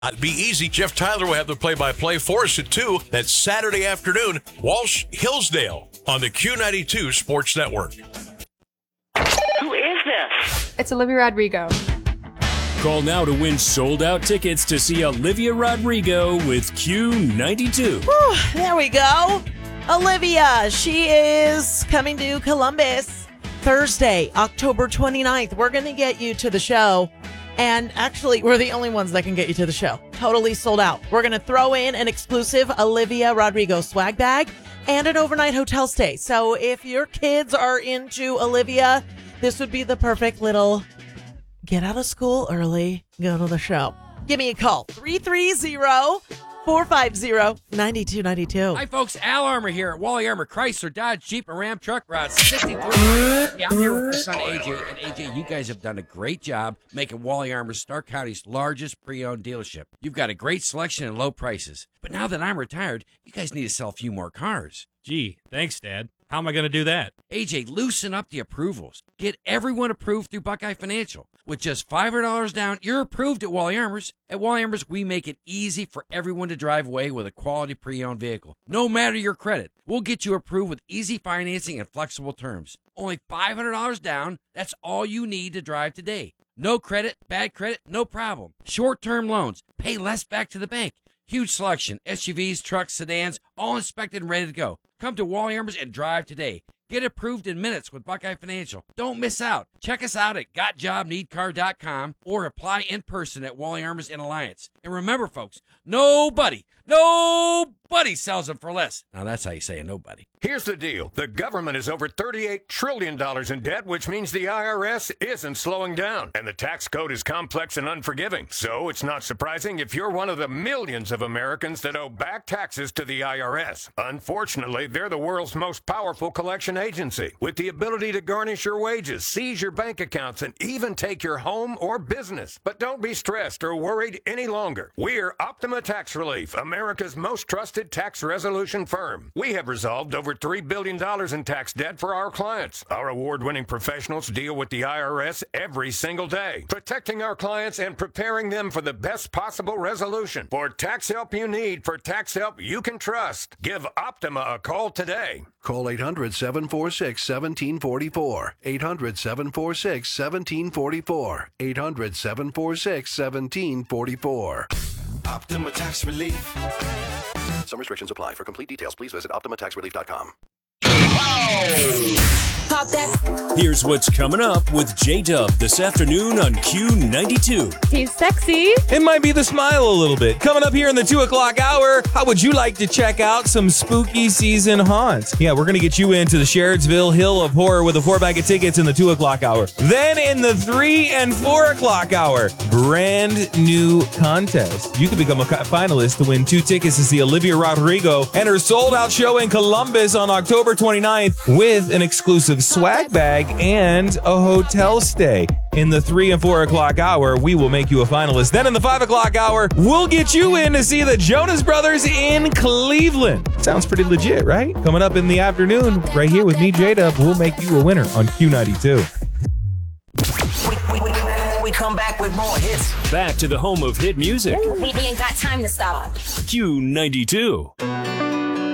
Be easy. Jeff Tyler will have the play-by-play for us at 2. That's Saturday afternoon. Walsh Hillsdale on the Q92 Sports Network. Who is this? It's Olivia Rodrigo. Call now to win sold-out tickets to see Olivia Rodrigo with Q92. Whew, there we go. Olivia, she is coming to Columbus Thursday, October 29th. We're going to get you to the show. And actually, we're the only ones that can get you to the show. Totally sold out. We're going to throw in an exclusive Olivia Rodrigo swag bag and an overnight hotel stay. So if your kids are into Olivia, this would be the perfect little get out of school early, go to the show. Give me a call, 330-450-9292. Hi, folks. Al Armour here at Wally Armour Chrysler, Dodge, Jeep, and Ram Truck Routes 63. Yeah, I'm here with my son, AJ. And AJ, you guys have done a great job making Wally Armour Stark County's largest pre-owned dealership. You've got a great selection and low prices. But now that I'm retired, you guys need to sell a few more cars. Gee, thanks, Dad. How am I going to do that? AJ, loosen up the approvals. Get everyone approved through Buckeye Financial. With just $500 down, you're approved at Wally Armour's. At Wally Armour's, we make it easy for everyone to drive away with a quality pre-owned vehicle. No matter your credit, we'll get you approved with easy financing and flexible terms. Only $500 down, that's all you need to drive today. No credit, bad credit, no problem. Short-term loans, pay less back to the bank. Huge selection, SUVs, trucks, sedans, all inspected and ready to go. Come to Wally Armour's and drive today. Get approved in minutes with Buckeye Financial. Don't miss out. Check us out at gotjobneedcar.com or apply in person at Wally Armour's in Alliance. And remember, folks, nobody sells them for less. Now, that's how you say a nobody. Here's the deal. The government is over $38 trillion in debt, which means the IRS isn't slowing down. And the tax code is complex and unforgiving. So it's not surprising if you're one of the millions of Americans that owe back taxes to the IRS. Unfortunately, they're the world's most powerful collection agency, with the ability to garnish your wages, seize your bank accounts, and even take your home or business. But don't be stressed or worried any longer. We're Optima Tax Relief, America's most trusted tax resolution firm. We have resolved over $3 billion in tax debt for our clients. Our award-winning professionals deal with the IRS every single day, protecting our clients and preparing them for the best possible resolution. For tax help you need, for tax help you can trust, give Optima a call today. Call 800-746-1744. 800-746-1744. 800-746-1744. Optima Tax Relief. Some restrictions apply. For complete details, please visit OptimaTaxRelief.com. Pop that. Here's what's coming up with J-Dub this afternoon on Q92. He's sexy. It might be the smile a little bit. Coming up here in the 2 o'clock hour, how would you like to check out some spooky season haunts? Yeah, we're going to get you into the Sherrodsville Hill of Horror with a 4-bag of tickets in the 2 o'clock hour. Then in the 3 and 4 o'clock hour, brand new contest. You could become a finalist to win 2 tickets to see Olivia Rodrigo and her sold-out show in Columbus on October 29th with an exclusive swag bag and a hotel stay. In the 3 and 4 o'clock hour, we will make you a finalist. Then in the 5 o'clock hour, we'll get you in to see the Jonas Brothers in Cleveland. Sounds pretty legit, right? Coming up in the afternoon, right here with me, J-Dub, we'll make you a winner on Q92. We come back with more hits. Back to the home of hit music. We ain't got time to stop. Q92.